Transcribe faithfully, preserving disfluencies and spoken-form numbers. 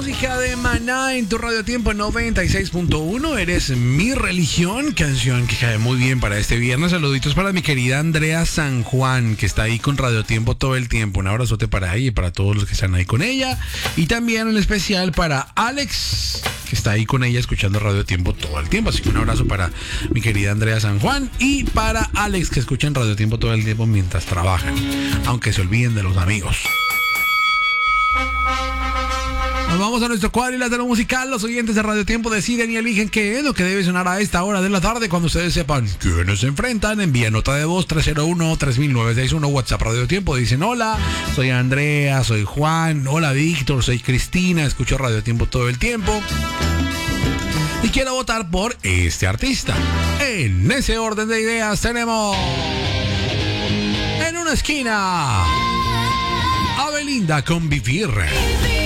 música de Maná en tu Radio Tiempo noventa y seis punto uno. Eres mi religión, canción que cae muy bien para este viernes. Saluditos para mi querida Andrea San Juan, que está ahí con Radio Tiempo todo el tiempo. Un abrazote para ella y para todos los que están ahí con ella. Y también un especial para Alex, que está ahí con ella escuchando Radio Tiempo todo el tiempo. Así que un abrazo para mi querida Andrea San Juan y para Alex, que escuchan Radio Tiempo todo el tiempo mientras trabajan, aunque se olviden de los amigos. Nos vamos a nuestro cuadrilátero musical. Los oyentes de Radio Tiempo deciden y eligen qué es lo que debe sonar a esta hora de la tarde. Cuando ustedes sepan quiénes se enfrentan, envíen nota de voz tres cero uno, tres mil novecientos sesenta y uno, WhatsApp Radio Tiempo. Dicen: hola, soy Andrea, soy Juan, hola Víctor, soy Cristina, escucho Radio Tiempo todo el tiempo y quiero votar por este artista. En ese orden de ideas tenemos en una esquina a Belinda con Vivir.